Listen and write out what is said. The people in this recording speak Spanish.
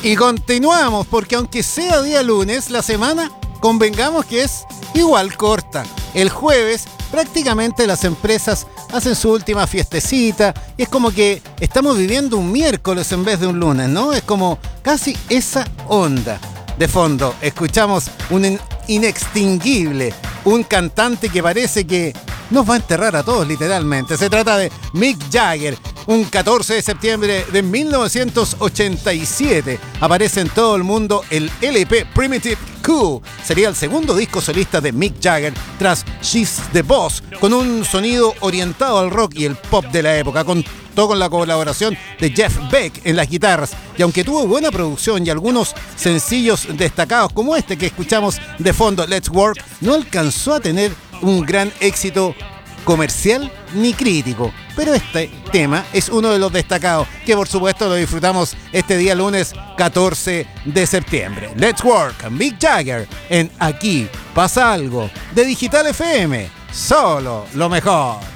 Y continuamos, porque aunque sea día lunes, la semana, convengamos que es igual corta. El jueves, prácticamente las empresas hacen su última fiestecita y es como que estamos viviendo un miércoles en vez de un lunes, ¿no? Es como casi esa onda. De fondo, escuchamos un inextinguible, un cantante que parece que nos va a enterrar a todos literalmente. Se trata de Mick Jagger. Un 14 de septiembre de 1987 aparece en todo el mundo el LP Primitive Cool. Sería el segundo disco solista de Mick Jagger tras She's the Boss, con un sonido orientado al rock y el pop de la época. Contó con la colaboración de Jeff Beck en las guitarras, y aunque tuvo buena producción y algunos sencillos destacados como este que escuchamos de fondo, Let's Work, no alcanzó a tener un gran éxito comercial ni crítico, pero este tema es uno de los destacados que por supuesto lo disfrutamos este día lunes 14 de septiembre. Let's Work, Mick Jagger en Aquí Pasa Algo de Digital FM, solo lo mejor.